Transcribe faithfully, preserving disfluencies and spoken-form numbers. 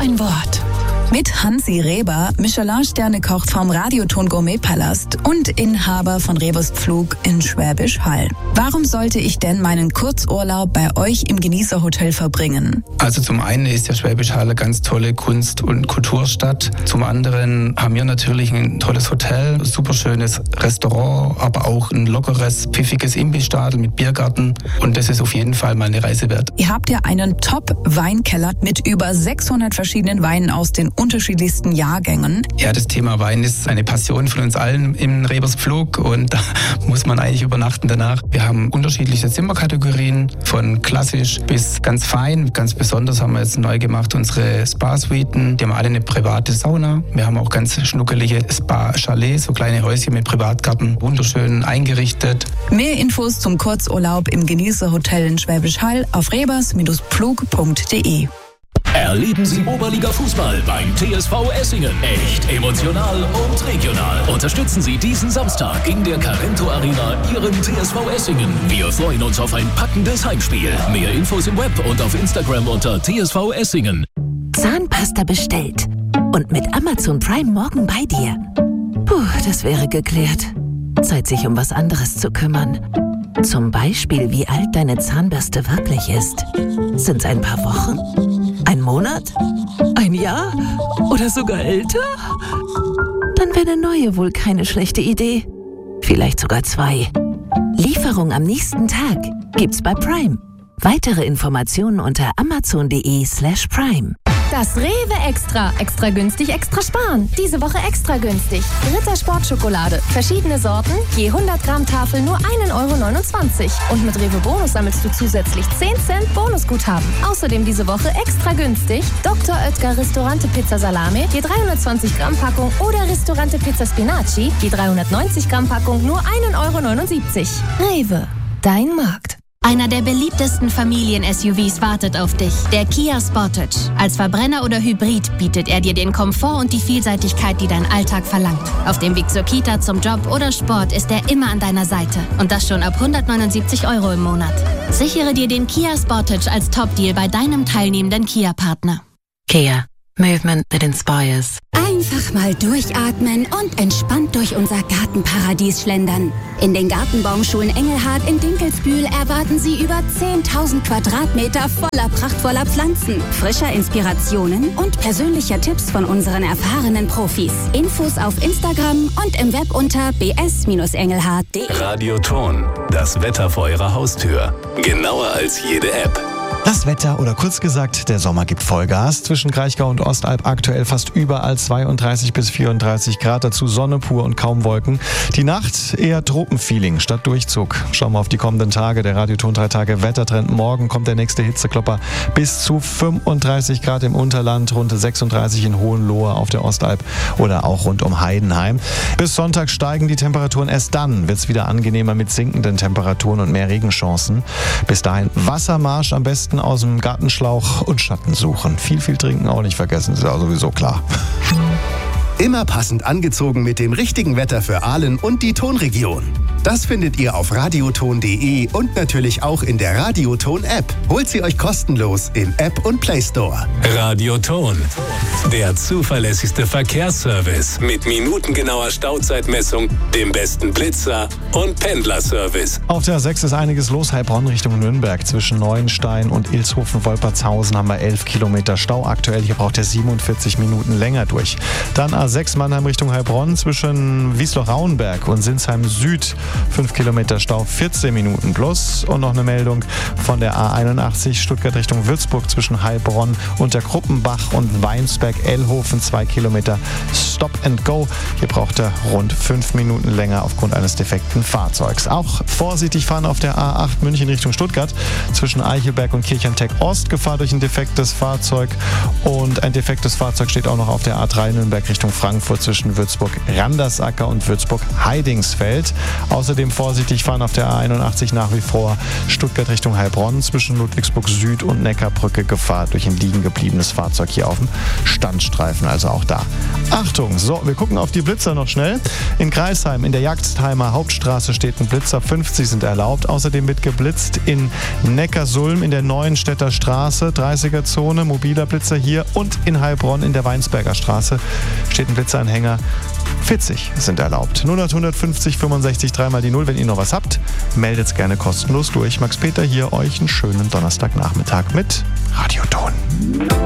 ein Wort. Mit Hansi Reber, Michelin-Sterne-Koch vom Radioton Gourmet-Palast und Inhaber von Rebers Pflug in Schwäbisch Hall. Warum sollte ich denn meinen Kurzurlaub bei euch im Genießerhotel verbringen? Also zum einen ist der Schwäbisch Hall eine ganz tolle Kunst- und Kulturstadt. Zum anderen haben wir natürlich ein tolles Hotel, ein super schönes Restaurant, aber auch ein lockeres, pfiffiges Imbissstadel mit Biergarten. Und das ist auf jeden Fall mal eine Reise wert. Ihr habt ja einen Top-Weinkeller mit über sechshundert verschiedenen Weinen aus den unterschiedlichsten Jahrgängen. Ja, das Thema Wein ist eine Passion von uns allen im Rebers Pflug und da muss man eigentlich übernachten danach. Wir haben unterschiedliche Zimmerkategorien, von klassisch bis ganz fein. Ganz besonders haben wir jetzt neu gemacht unsere Spa-Suiten. Die haben alle eine private Sauna. Wir haben auch ganz schnuckelige Spa-Chalets, so kleine Häuschen mit Privatgarten, wunderschön eingerichtet. Mehr Infos zum Kurzurlaub im Genießerhotel in Schwäbisch Hall auf rebers Pflug punkt de. Erleben Sie Oberliga-Fußball beim T S V Essingen. Echt emotional und regional. Unterstützen Sie diesen Samstag in der Carento Arena Ihren T S V Essingen. Wir freuen uns auf ein packendes Heimspiel. Mehr Infos im Web und auf Instagram unter T S V Essingen. Zahnpasta bestellt und mit Amazon Prime morgen bei dir. Puh, das wäre geklärt. Zeit, sich um was anderes zu kümmern. Zum Beispiel, wie alt deine Zahnbürste wirklich ist. Sind's ein paar Wochen? Ein Monat? Ein Jahr? Oder sogar älter? Dann wäre eine neue wohl keine schlechte Idee. Vielleicht sogar zwei. Lieferung am nächsten Tag gibt's bei Prime. Weitere Informationen unter amazon.de slash prime. Das Rewe Extra. Extra günstig, extra sparen. Diese Woche extra günstig. Ritter Sportschokolade. Verschiedene Sorten, je hundert Gramm Tafel nur ein Euro neunundzwanzig. Und mit Rewe Bonus sammelst du zusätzlich zehn Cent Bonusguthaben. Außerdem diese Woche extra günstig Doktor Oetker Ristorante Pizza Salame, je dreihundertzwanzig Gramm Packung oder Ristorante Pizza Spinaci, je dreihundertneunzig Gramm Packung nur ein Euro neunundsiebzig. Rewe, dein Markt. Einer der beliebtesten Familien-S U Vs wartet auf dich, der Kia Sportage. Als Verbrenner oder Hybrid bietet er dir den Komfort und die Vielseitigkeit, die dein Alltag verlangt. Auf dem Weg zur Kita, zum Job oder Sport ist er immer an deiner Seite. Und das schon ab hundertneunundsiebzig Euro im Monat. Sichere dir den Kia Sportage als Top-Deal bei deinem teilnehmenden Kia-Partner. Kia. Movement that inspires. Einfach mal durchatmen und entspannt durch unser Gartenparadies schlendern. In den Gartenbaumschulen Engelhard in Dinkelsbühl erwarten Sie über zehntausend Quadratmeter voller prachtvoller Pflanzen, frischer Inspirationen und persönlicher Tipps von unseren erfahrenen Profis. Infos auf Instagram und im Web unter b s engelhard punkt de. Radioton. Das Wetter vor Ihrer Haustür. Genauer als jede App. Das Wetter oder kurz gesagt, der Sommer gibt Vollgas. Zwischen Kraichgau und Ostalb aktuell fast überall zweiunddreißig bis vierunddreißig Grad, dazu Sonne pur und kaum Wolken. Die Nacht eher Tropenfeeling statt Durchzug. Schauen wir auf die kommenden Tage, der Radioton drei Tage Wettertrend. Morgen kommt der nächste Hitzeklopper bis zu fünfunddreißig Grad im Unterland, rund sechsunddreißig in Hohenlohe auf der Ostalb oder auch rund um Heidenheim. Bis Sonntag steigen die Temperaturen, erst dann wird es wieder angenehmer mit sinkenden Temperaturen und mehr Regenchancen. Bis dahin Wassermarsch am besten aus dem Gartenschlauch und Schatten suchen. Viel, viel trinken auch nicht vergessen, ist ja sowieso klar. Immer passend angezogen mit dem richtigen Wetter für Aalen und die Tonregion. Das findet ihr auf radioton punkt de und natürlich auch in der Radioton-App. Holt sie euch kostenlos im App und Play Store. Radioton. Der zuverlässigste Verkehrsservice mit minutengenauer Stauzeitmessung, dem besten Blitzer und Pendlerservice. Auf der A sechs ist einiges los, Heilbronn Richtung Nürnberg. Zwischen Neuenstein und Ilshofen-Wolpertshausen haben wir elf Kilometer Stau. Aktuell hier braucht er siebenundvierzig Minuten länger durch. Dann A sechs Mannheim Richtung Heilbronn zwischen Wiesloch-Rauenberg und Sinsheim Süd. fünf Kilometer Stau, vierzehn Minuten plus. Und noch eine Meldung von der A einundachtzig Stuttgart Richtung Würzburg zwischen Heilbronn und der Kruppenbach und Weinsberg-Ellhofen. zwei Kilometer Stop and Go. Hier braucht er rund fünf Minuten länger aufgrund eines defekten Fahrzeugs. Auch vorsichtig fahren auf der A acht München Richtung Stuttgart zwischen Eichelberg und Kirchheim-Tech Ost. Gefahr durch ein defektes Fahrzeug. Und ein defektes Fahrzeug steht auch noch auf der A drei Nürnberg Richtung Frankfurt zwischen Würzburg-Randersacker und Würzburg-Heidingsfeld. Außerdem vorsichtig fahren auf der A einundachtzig nach wie vor Stuttgart Richtung Heilbronn zwischen Ludwigsburg Süd und Neckarbrücke. Gefahr durch ein liegen gebliebenes Fahrzeug hier auf dem Standstreifen, also auch da. Achtung, so, wir gucken auf die Blitzer noch schnell. In Kreisheim, in der Jagdheimer Hauptstraße steht ein Blitzer, fünfzig sind erlaubt. Außerdem wird geblitzt in Neckarsulm in der Neuenstädter Straße, dreißiger Zone, mobiler Blitzer hier, und in Heilbronn in der Weinsberger Straße steht ein Blitzeranhänger. vierzig sind erlaubt. null acht fünfzig fünfundsechzig dreimal die null. Wenn ihr noch was habt, meldet's gerne kostenlos durch. Max Peter hier, euch einen schönen Donnerstagnachmittag mit Radioton.